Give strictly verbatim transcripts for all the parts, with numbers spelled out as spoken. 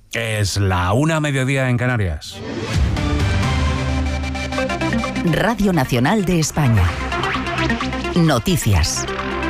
Es la una mediodía en Canarias. Radio Nacional de España. Noticias.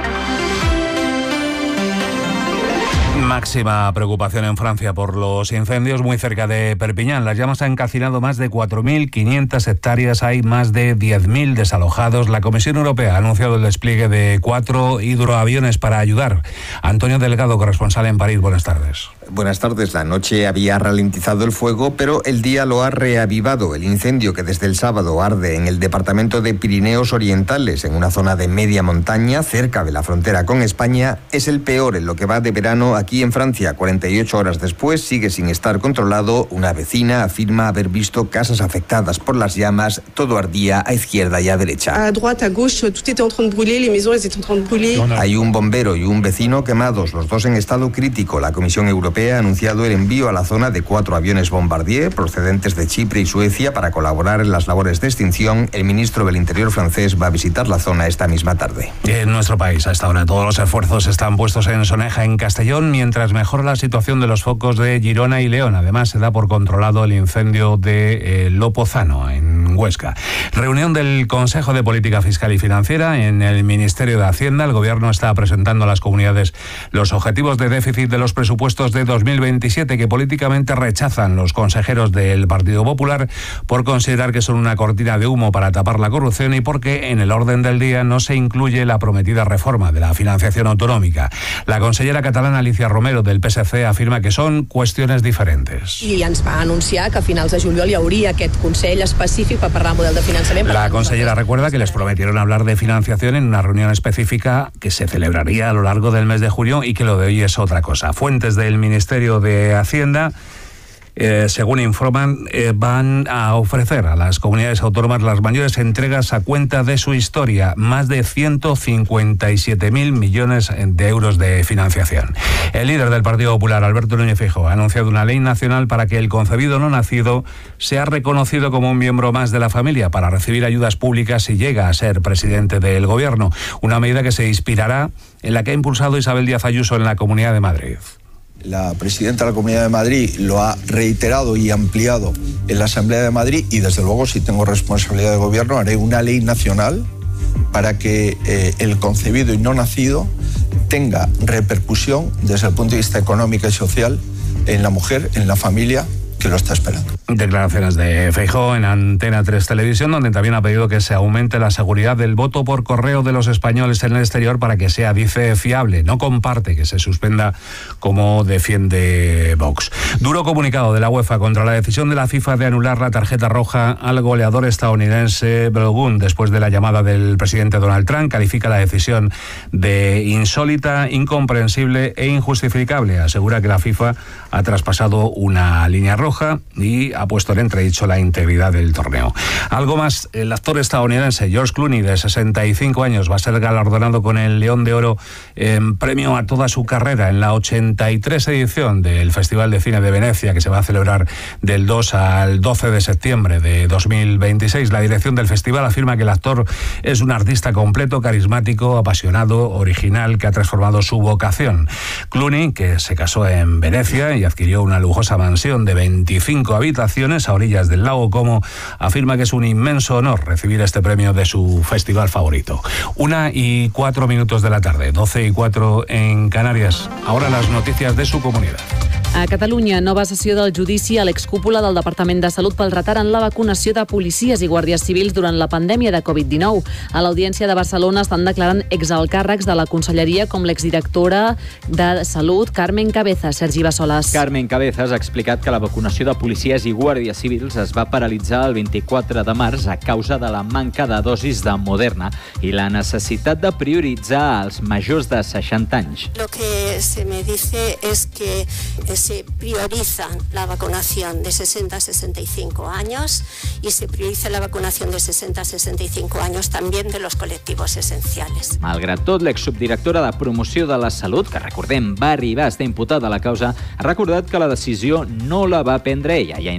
Máxima preocupación en Francia por los incendios muy cerca de Perpiñán. Las llamas han calcinado más de cuatro mil quinientas hectáreas, hay más de diez mil desalojados. La Comisión Europea ha anunciado el despliegue de cuatro hidroaviones para ayudar. Antonio Delgado, corresponsal en París, buenas tardes. Buenas tardes. La noche había ralentizado el fuego, pero el día lo ha reavivado. El incendio que desde el sábado arde en el departamento de Pirineos Orientales, en una zona de media montaña, cerca de la frontera con España, es el peor en lo que va de verano aquí en Francia. cuarenta y ocho horas después sigue sin estar controlado. Una vecina afirma haber visto casas afectadas por las llamas. Todo ardía a izquierda y a derecha. A droite, a gauche, tout était en train de brûler, les maisons étaient en train de brûler. Hay un bombero y un vecino quemados, los dos en estado crítico. La Comisión Europea ha anunciado el envío a la zona de cuatro aviones Bombardier procedentes de Chipre y Suecia para colaborar en las labores de extinción. El ministro del Interior francés va a visitar la zona esta misma tarde. En nuestro país, a esta hora, todos los esfuerzos están puestos en Soneja, en Castellón, mientras mejora la situación de los focos de Girona y León. Además, se da por controlado el incendio de eh, Lopozano, en Huesca. Reunión del Consejo de Política Fiscal y Financiera en el Ministerio de Hacienda. El Gobierno está presentando a las comunidades los objetivos de déficit de los presupuestos de dos mil veintisiete que políticamente rechazan los consejeros del Partido Popular por considerar que son una cortina de humo para tapar la corrupción y porque en el orden del día no se incluye la prometida reforma de la financiación autonómica. La consellera catalana Alicia Romero del P S C afirma que son cuestiones diferentes. I ens va anunciar que a finals de juliol hi hauria aquest Consell específic per parlar del model de finançament. La consellera recuerda que les prometieron hablar de financiación en una reunión específica que se celebraría a lo largo del mes de julio y que lo de hoy es otra cosa. Fuentes del Ministerio de Hacienda, Eh, según informan, eh, van a ofrecer a las comunidades autónomas las mayores entregas a cuenta de su historia, más de ciento cincuenta y siete mil millones de euros de financiación. El líder del Partido Popular, Alberto Núñez Feijóo, ha anunciado una ley nacional para que el concebido no nacido sea reconocido como un miembro más de la familia para recibir ayudas públicas si llega a ser presidente del Gobierno. Una medida que se inspirará en la que ha impulsado Isabel Díaz Ayuso en la Comunidad de Madrid. La presidenta de la Comunidad de Madrid lo ha reiterado y ampliado en la Asamblea de Madrid y desde luego, si tengo responsabilidad de gobierno, haré una ley nacional para que eh, el concebido y no nacido tenga repercusión desde el punto de vista económico y social en la mujer, en la familia que lo está esperando. Declaraciones de Feijóo en Antena tres Televisión, donde también ha pedido que se aumente la seguridad del voto por correo de los españoles en el exterior para que sea, dice, fiable. No comparte que se suspenda como defiende Vox. Duro comunicado de la UEFA contra la decisión de la FIFA de anular la tarjeta roja al goleador estadounidense Balogun después de la llamada del presidente Donald Trump. Califica la decisión de insólita, incomprensible e injustificable. Asegura que la FIFA ha traspasado una línea roja y ha puesto en entredicho la integridad del torneo. Algo más, el actor estadounidense George Clooney, de sesenta y cinco años, va a ser galardonado con el León de Oro en premio a toda su carrera en la ochenta y tres edición del Festival de Cine de Venecia, que se va a celebrar del dos al doce de septiembre de dos mil veintiséis. La dirección del festival afirma que el actor es un artista completo, carismático, apasionado, original, que ha transformado su vocación. Clooney, que se casó en Venecia y adquirió una lujosa mansión de veinticinco habitaciones a orillas del lago Como, afirma que es un inmenso honor recibir este premio de su festival favorito. Una y cuatro minutos de la tarde, doce y cuatro en Canarias. Ahora las noticias de su comunidad. A Catalunya, nova sessió del judici a l'excúpula del Departament de Salut pel retard en la vacunació de policies i guàrdies civils durant la pandèmia de covid dinou. A l'Audiència de Barcelona estan declarant exalcàrrecs de la Conselleria com l'exdirectora de Salut, Carmen Cabezas. Sergi Bassoles. Carmen Cabezas ha explicat que la vacunació de policies i guàrdies civils es va paralitzar el vint-i-quatre de març a causa de la manca de dosis de Moderna i la necessitat de prioritzar els majors de seixanta anys. Lo que se me dice es que se prioriza la vacunación de sesenta a sesenta y cinco años y se prioriza la vacunación de sesenta a sesenta y cinco años también de los colectivos esenciales. Malgrat tot, l'exsubdirectora de Promoció de la Salut, que recordem va arribar a estar imputada a la causa, ha recordat que la decisió no la va prendre ella i ha insistit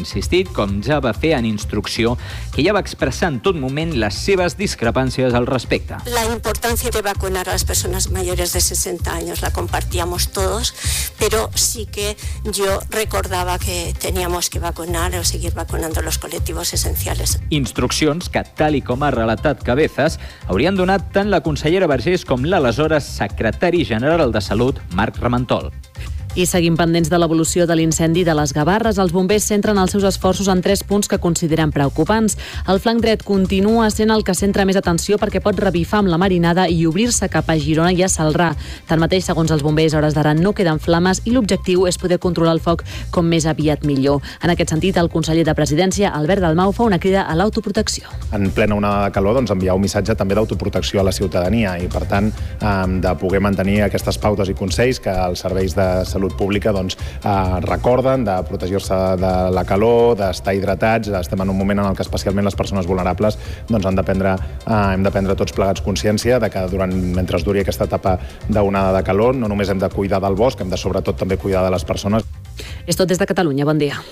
insistit, com ja va fer en instrucció, que ja va expressar en tot moment les seves discrepàncies al respecte. La importancia de vacunar a las personas mayores de sesenta años la compartíamos todos, pero sí que yo recordaba que teníamos que vacunar o seguir vacunando los colectivos esenciales. Instruccions que, tal i com ha relatat Cabezas, haurien donat tant la consellera Vergés com l'aleshores secretari general de Salut, Marc Ramentol. I seguim pendents de l'evolució de l'incendi de les Gavarres. Els bombers centren els seus esforços en tres punts que consideren preocupants. El flanc dret continua sent el que centra més atenció perquè pot revifar amb la marinada i obrir-se cap a Girona i a Celrà. Tanmateix, segons els bombers, a hores d'ara no queden flames i l'objectiu és poder controlar el foc com més aviat millor. En aquest sentit, el conseller de Presidència, Albert Dalmau, fa una crida a l'autoprotecció. En plena onada de calor, doncs, enviar un missatge també d'autoprotecció a la ciutadania i, per tant, de poder mantenir aquestes pautes i consells que els serveis de salut pública doncs, eh, recorden de protegir-se de la calor, d'estar hidratats. Estem en un moment en el que especialment les persones vulnerables doncs, han de prendre, eh, hem de prendre tots plegats consciència de que durant, mentre duri aquesta etapa d'onada de calor no només hem de cuidar del bosc, hem de sobretot també cuidar de les persones. És tot des de Catalunya. Bon dia.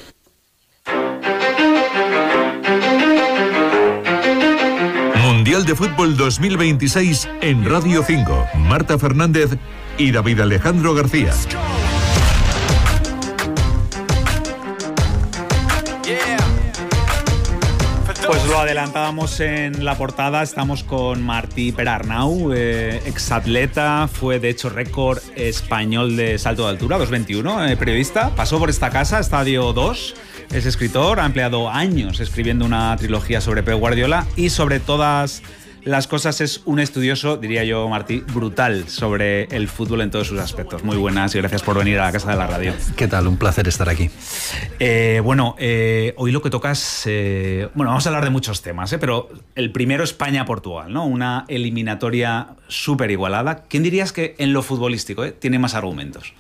Mundial de Fútbol dos mil veintiséis en Radio cinco. Marta Fernández y David Alejandro García. Pues lo adelantábamos en la portada, estamos con Martí Perarnau, eh, exatleta, fue de hecho récord español de salto de altura, dos veintiuno, eh, periodista, pasó por esta casa, Estadio dos, es escritor, ha empleado años escribiendo una trilogía sobre Pep Guardiola y sobre todas las cosas es un estudioso, diría yo, Martí, brutal sobre el fútbol en todos sus aspectos. Muy buenas y gracias por venir a la Casa de la Radio. ¿Qué tal? Un placer estar aquí. Eh, bueno, eh, hoy lo que tocas... Eh, bueno, vamos a hablar de muchos temas, eh, pero el primero España-Portugal, ¿no? Una eliminatoria súper igualada. ¿Quién dirías que en lo futbolístico eh, tiene más argumentos?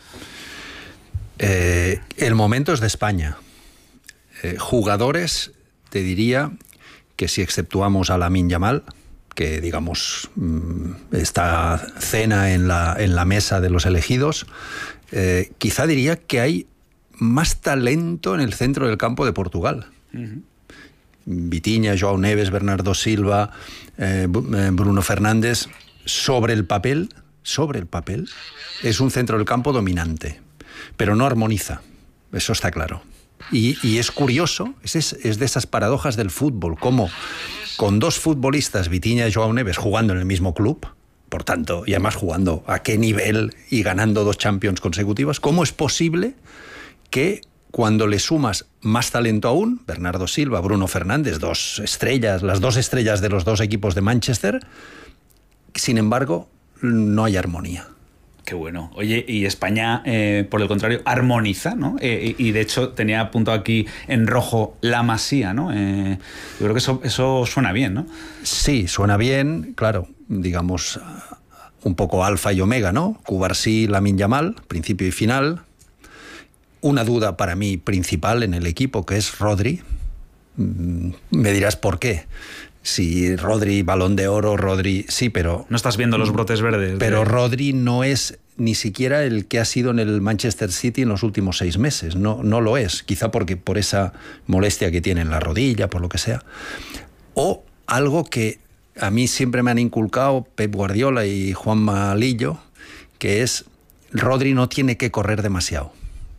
Eh, el momento es de España. Eh, jugadores, te diría que si exceptuamos a Lamine Yamal, que digamos está cena en la, en la mesa de los elegidos, eh, quizá diría que hay más talento en el centro del campo de Portugal. Uh-huh. Vitinha, João Neves, Bernardo Silva, eh, Bruno Fernández, sobre el papel, sobre el papel, es un centro del campo dominante, pero no armoniza, eso está claro. Y, y es curioso, es, es de esas paradojas del fútbol, como con dos futbolistas, Vitinha y João Neves, jugando en el mismo club, por tanto, y además jugando a qué nivel y ganando dos Champions consecutivas, ¿cómo es posible que cuando le sumas más talento aún, Bernardo Silva, Bruno Fernández, dos estrellas, las dos estrellas de los dos equipos de Manchester, sin embargo, no hay armonía? Qué bueno. Oye, y España, eh, por el contrario, armoniza, ¿no? Eh, y de hecho tenía apuntado aquí en rojo la Masía, ¿no? Eh, yo creo que eso, eso suena bien, ¿no? Sí, suena bien, claro, digamos, un poco alfa y omega, ¿no? Cubarsí, Lamine Yamal, principio y final. Una duda para mí principal en el equipo, que es Rodri. Me dirás por qué. Si Rodri, Balón de Oro, Rodri... Sí, pero... No estás viendo los brotes verdes. Pero de... Rodri no es ni siquiera el que ha sido en el Manchester City en los últimos seis meses. No, no lo es. Quizá porque por esa molestia que tiene en la rodilla, por lo que sea. O algo que a mí siempre me han inculcado Pep Guardiola y Juanma Lillo, que es Rodri no tiene que correr demasiado.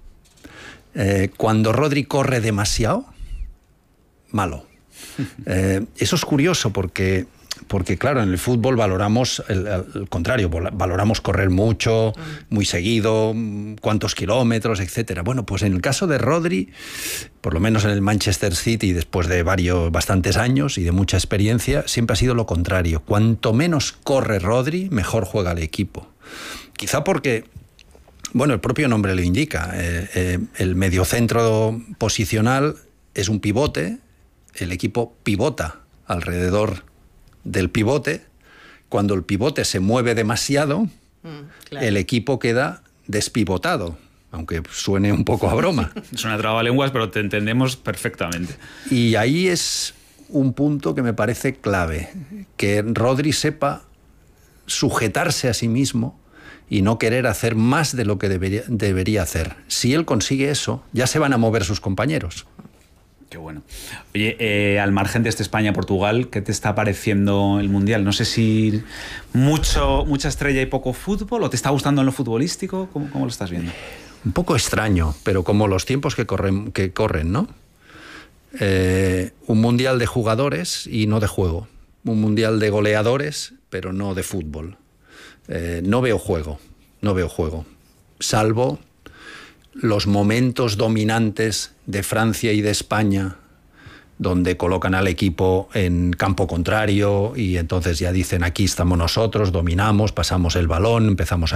Eh, cuando Rodri corre demasiado, malo. Eh, eso es curioso porque, porque, claro, en el fútbol valoramos el, el contrario, valoramos correr mucho, muy seguido, cuántos kilómetros, etcétera. Bueno, pues en el caso de Rodri, por lo menos en el Manchester City, después de varios, bastantes años y de mucha experiencia, siempre ha sido lo contrario. Cuanto menos corre Rodri, mejor juega el equipo. Quizá porque... Bueno, el propio nombre lo indica. Eh, eh, el mediocentro posicional es un pivote, el equipo pivota alrededor del pivote. Cuando el pivote se mueve demasiado, mm, claro. el equipo queda despivotado, aunque suene un poco a broma. Suena trabalenguas, pero te entendemos perfectamente. Y ahí es un punto que me parece clave, que Rodri sepa sujetarse a sí mismo y no querer hacer más de lo que debería, debería hacer. Si él consigue eso, ya se van a mover sus compañeros. Qué bueno. Oye, eh, al margen de este España-Portugal, ¿qué te está pareciendo el Mundial? No sé si mucho, mucha estrella y poco fútbol, ¿o te está gustando en lo futbolístico? ¿Cómo, cómo lo estás viendo? Un poco extraño, pero como los tiempos que corren, que corren, ¿no? Eh, un Mundial de jugadores y no de juego. Un Mundial de goleadores, pero no de fútbol. Eh, no veo juego, no veo juego. Salvo los momentos dominantes de Francia y de España, donde colocan al equipo en campo contrario y entonces ya dicen, aquí estamos nosotros, dominamos, pasamos el balón, empezamos a